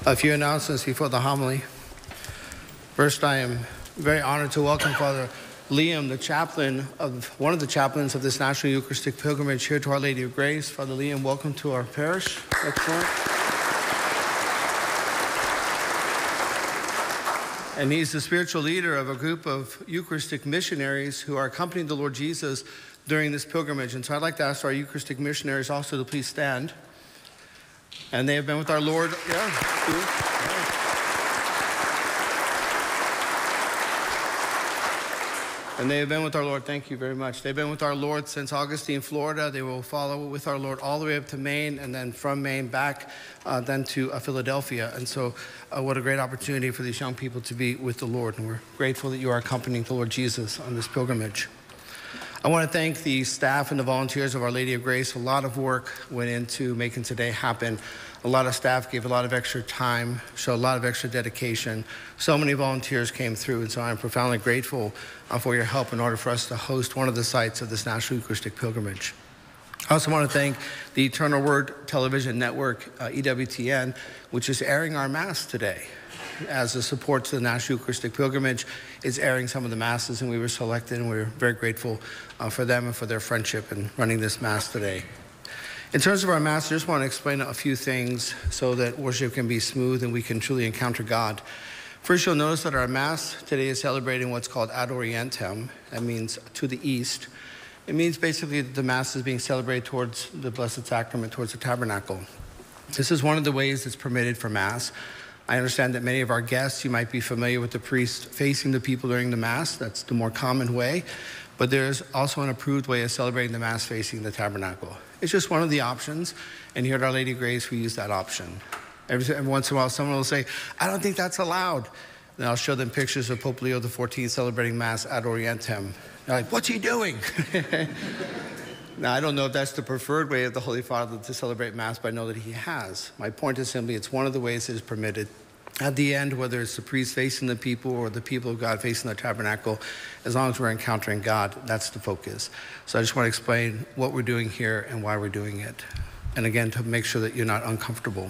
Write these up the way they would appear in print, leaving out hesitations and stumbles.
A few announcements before the homily. First, I am very honored to welcome Father Liam, the chaplain of one of the chaplains of this National Eucharistic Pilgrimage here to Our Lady of Grace. Father Liam, welcome to our parish. Excellent. And he's the spiritual leader of a group of Eucharistic missionaries who are accompanying the Lord Jesus during this pilgrimage. And so I'd like to ask our Eucharistic missionaries also to please stand. And they have been with our Lord. And they have been with our Lord, thank you very much. They've been with our Lord since Augustine, Florida. They will follow with our Lord all the way up to Maine, and then from Maine back then to Philadelphia. And so what a great opportunity for these young people to be with the Lord. And we're grateful that you are accompanying the Lord Jesus on this pilgrimage. I want to thank the staff and the volunteers of Our Lady of Grace. A lot of work went into making today happen. A lot of staff gave a lot of extra time, showed a lot of extra dedication. So many volunteers came through, and so I'm profoundly grateful for your help in order for us to host one of the sites of this National Eucharistic Pilgrimage. I also want to thank the Eternal Word Television Network, EWTN, which is airing our Mass today. As a support to the National Eucharistic Pilgrimage, is airing some of the Masses, and we were selected, and we're very grateful for them and for their friendship in running this Mass today. In terms of our Mass, I just want to explain a few things so that worship can be smooth and we can truly encounter God. First, you'll notice that our Mass today is celebrating what's called Ad Orientem. That means to the east. It means basically that the Mass is being celebrated towards the Blessed Sacrament, towards the tabernacle. This is one of the ways that's permitted for Mass. I understand that many of our guests, you might be familiar with the priest facing the people during the Mass. That's the more common way. But there's also an approved way of celebrating the Mass facing the tabernacle. It's just one of the options, and here at Our Lady of Grace, we use that option. Every once in a while, someone will say, I don't think that's allowed. Then I'll show them pictures of Pope Leo XIV celebrating Mass Ad Orientem. They're like, what's he doing? Now, I don't know if that's the preferred way of the Holy Father to celebrate Mass, but I know that he has. My point is simply, it's one of the ways that is permitted. At the end, whether it's the priest facing the people or the people of God facing the tabernacle, as long as we're encountering God, that's the focus. So I just want to explain what we're doing here and why we're doing it. And again, to make sure that you're not uncomfortable.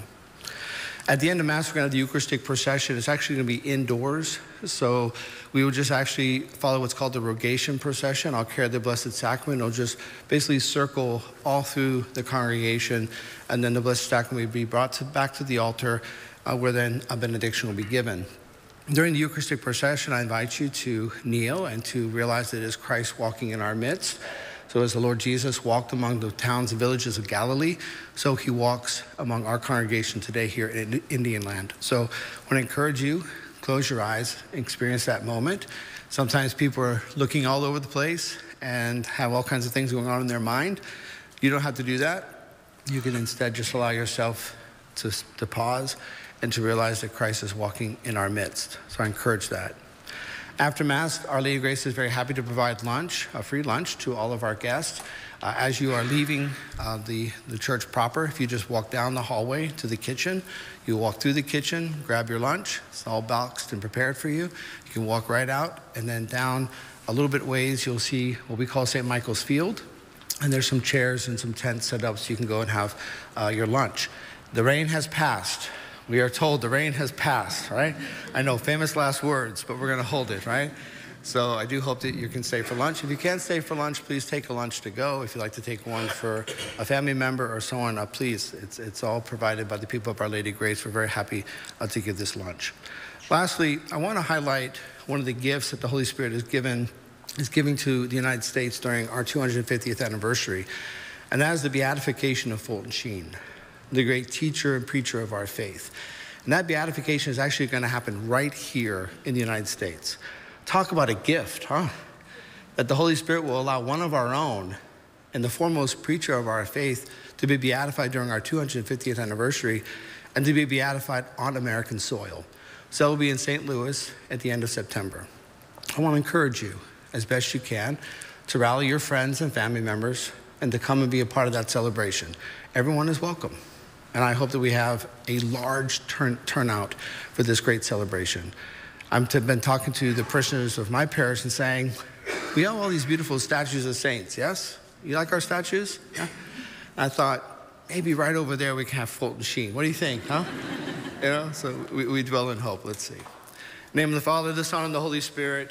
At the end of Mass, we're going to have the Eucharistic procession. It's actually going to be indoors. So we will just actually follow what's called the Rogation procession. I'll carry the Blessed Sacrament. It'll just basically circle all through the congregation. And then the Blessed Sacrament will be brought back to the altar, where then a benediction will be given. During the Eucharistic procession, I invite you to kneel and to realize that it is Christ walking in our midst. So as the Lord Jesus walked among the towns and villages of Galilee, so he walks among our congregation today here in Indian Land. So I want to encourage you, close your eyes, experience that moment. Sometimes people are looking all over the place and have all kinds of things going on in their mind. You don't have to do that. You can instead just allow yourself to pause and to realize that Christ is walking in our midst. So I encourage that. After Mass, Our Lady of Grace is very happy to provide lunch, a free lunch to all of our guests. As you are leaving the church proper, if you just walk down the hallway to the kitchen, you walk through the kitchen, grab your lunch. It's all boxed and prepared for you. You can walk right out, and then down a little bit ways, you'll see what we call St. Michael's Field. And there's some chairs and some tents set up so you can go and have your lunch. The rain has passed. We are told the rain has passed, right? I know, famous last words, but we're going to hold it, right? So I do hope that you can stay for lunch. If you can't stay for lunch, please take a lunch to go. If you'd like to take one for a family member or someone, please. It's all provided by the people of Our Lady of Grace. We're very happy to give this lunch. Lastly, I want to highlight one of the gifts that the Holy Spirit is giving to the United States during our 250th anniversary, and that is the beatification of Fulton Sheen, the great teacher and preacher of our faith. And that beatification is actually going to happen right here in the United States. Talk about a gift, huh? That the Holy Spirit will allow one of our own and the foremost preacher of our faith to be beatified during our 250th anniversary and to be beatified on American soil. So it will be in St. Louis at the end of September. I want to encourage you, as best you can, to rally your friends and family members and to come and be a part of that celebration. Everyone is welcome. And I hope that we have a large turnout for this great celebration. I've been talking to the parishioners of my parish and saying, we have all these beautiful statues of saints, yes? You like our statues? Yeah? I thought, maybe right over there we can have Fulton Sheen. What do you think, huh? You know, so we dwell in hope. Let's see. In the name of the Father, the Son, and the Holy Spirit.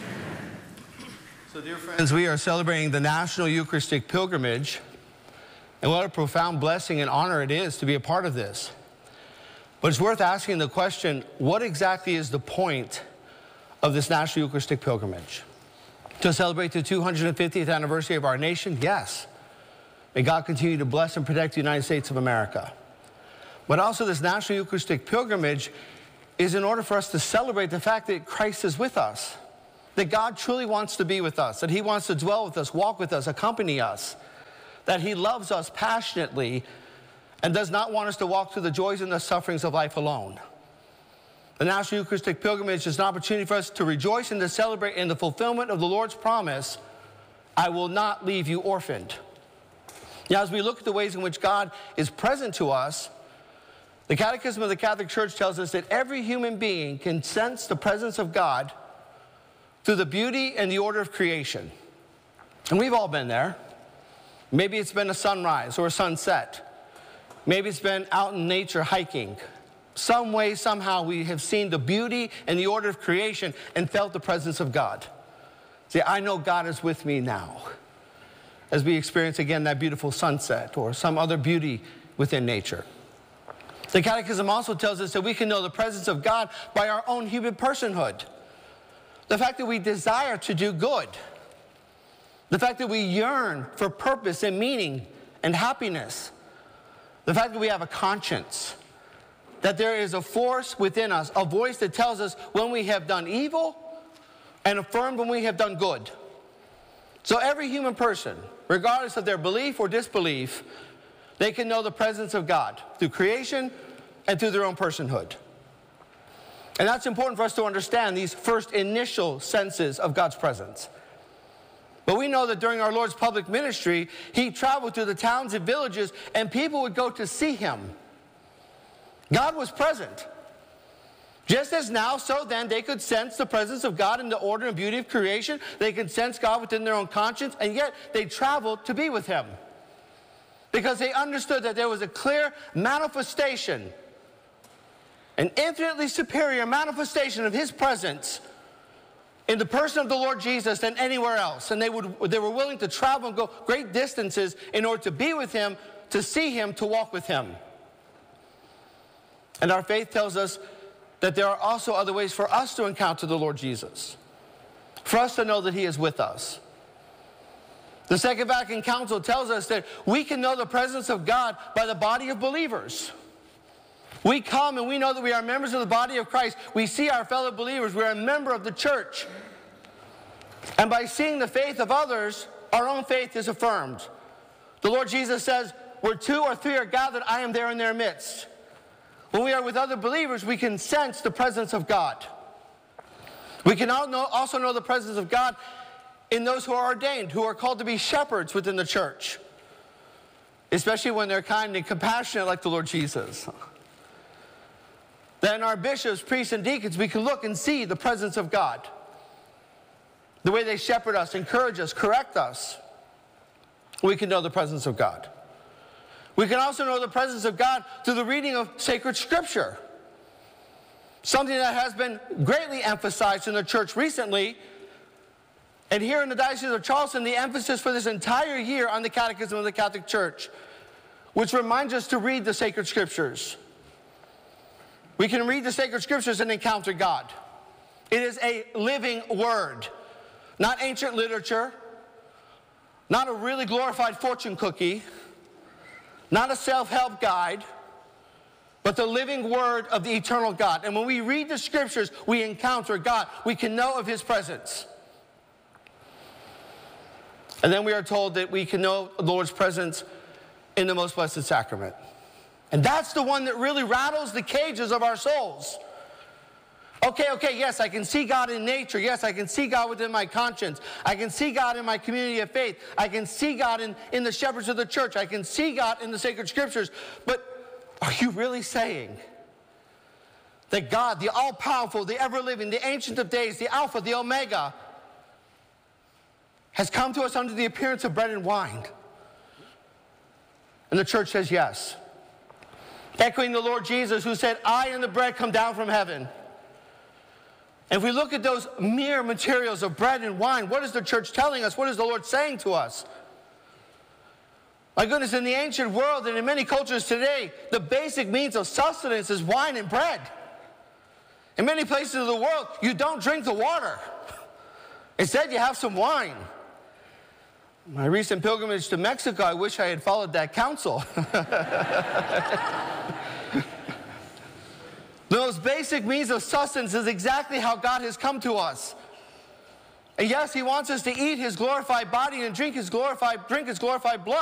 So, dear friends, we are celebrating the National Eucharistic Pilgrimage. And what a profound blessing and honor it is to be a part of this. But it's worth asking the question, what exactly is the point of this National Eucharistic Pilgrimage? To celebrate the 250th anniversary of our nation? Yes. May God continue to bless and protect the United States of America. But also this National Eucharistic Pilgrimage is in order for us to celebrate the fact that Christ is with us, that God truly wants to be with us, that he wants to dwell with us, walk with us, accompany us, that he loves us passionately and does not want us to walk through the joys and the sufferings of life alone. The National Eucharistic Pilgrimage is an opportunity for us to rejoice and to celebrate in the fulfillment of the Lord's promise, I will not leave you orphaned. Now, as we look at the ways in which God is present to us, the Catechism of the Catholic Church tells us that every human being can sense the presence of God through the beauty and the order of creation. And we've all been there. Maybe it's been a sunrise or a sunset. Maybe it's been out in nature hiking. Some way, somehow, we have seen the beauty and the order of creation and felt the presence of God. See, I know God is with me now, as we experience again that beautiful sunset or some other beauty within nature. The Catechism also tells us that we can know the presence of God by our own human personhood. The fact that we desire to do good. The fact that we yearn for purpose and meaning and happiness. The fact that we have a conscience. That there is a force within us, a voice that tells us when we have done evil and affirmed when we have done good. So every human person, regardless of their belief or disbelief, they can know the presence of God through creation and through their own personhood. And that's important for us to understand these first initial senses of God's presence. But we know that during our Lord's public ministry, he traveled through the towns and villages, and people would go to see him. God was present. Just as now, so then, they could sense the presence of God in the order and beauty of creation. They could sense God within their own conscience, and yet they traveled to be with him. Because they understood that there was a clear manifestation, an infinitely superior manifestation of his presence in the person of the Lord Jesus than anywhere else. And they were willing to travel and go great distances in order to be with him, to see him, to walk with him. And our faith tells us that there are also other ways for us to encounter the Lord Jesus, for us to know that he is with us. The Second Vatican Council tells us that we can know the presence of God by the body of believers. We come and we know that we are members of the body of Christ. We see our fellow believers. We are a member of the church. And by seeing the faith of others, our own faith is affirmed. The Lord Jesus says, where 2 or 3 are gathered, I am there in their midst. When we are with other believers, we can sense the presence of God. We can also know the presence of God in those who are ordained, who are called to be shepherds within the church, especially when they're kind and compassionate like the Lord Jesus. Then our bishops, priests, and deacons, we can look and see the presence of God. The way they shepherd us, encourage us, correct us. We can know the presence of God. We can also know the presence of God through the reading of sacred scripture. Something that has been greatly emphasized in the church recently. And here in the Diocese of Charleston, the emphasis for this entire year on the Catechism of the Catholic Church, which reminds us to read the sacred scriptures. We can read the sacred scriptures and encounter God. It is a living word, not ancient literature, not a really glorified fortune cookie, not a self-help guide, but the living word of the eternal God. And when we read the scriptures, we encounter God. We can know of his presence. And then we are told that we can know the Lord's presence in the most blessed sacrament. And that's the one that really rattles the cages of our souls. Okay, yes, I can see God in nature. Yes, I can see God within my conscience. I can see God in my community of faith. I can see God in the shepherds of the church. I can see God in the sacred scriptures. But are you really saying that God, the all-powerful, the ever-living, the Ancient of Days, the Alpha, the Omega, has come to us under the appearance of bread and wine? And the church says yes. echoing the Lord Jesus, who said, I am the bread come down from heaven. And if we look at those mere materials of bread and wine, what is the church telling us? What is the Lord saying to us? My goodness, in the ancient world and in many cultures today, the basic means of sustenance is wine and bread. In many places of the world, you don't drink the water. Instead, you have some wine. My recent pilgrimage to Mexico, I wish I had followed that counsel. Those basic means of sustenance is exactly how God has come to us. And yes, he wants us to eat his glorified body and drink his glorified blood.